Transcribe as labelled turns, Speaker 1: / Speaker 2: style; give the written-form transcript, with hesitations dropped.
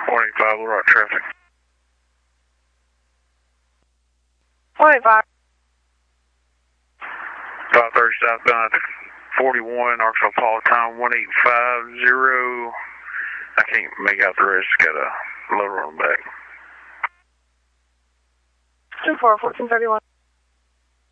Speaker 1: 185, Little Rock traffic.
Speaker 2: 185.
Speaker 1: 530 southbound 41, Arkansas Paul time 1850. I can't make out the rest, got a loader on the back.
Speaker 2: 24, 1431.